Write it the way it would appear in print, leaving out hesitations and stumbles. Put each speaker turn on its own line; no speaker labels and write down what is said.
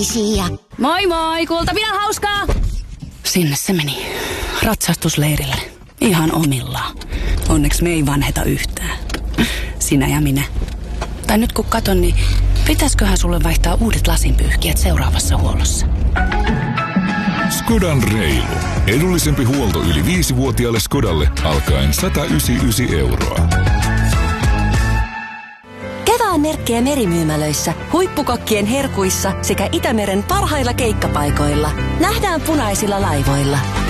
Moi moi, kuulta vielä hauskaa.
Sinne se meni. Ratsastusleirille. Ihan omillaan. Onneksi me ei vanheta yhtään. Sinä ja minä. Tai nyt kun katon, niin pitäisköhän sulle vaihtaa uudet lasinpyyhkijät seuraavassa huollossa?
Skodan reilu. Edullisempi huolto yli 5-vuotiaalle Skodalle alkaen 199 €.
Kevään merkkejä merimyymälöissä, huippukokkien herkuissa sekä Itämeren parhailla keikkapaikoilla. Nähdään punaisilla laivoilla.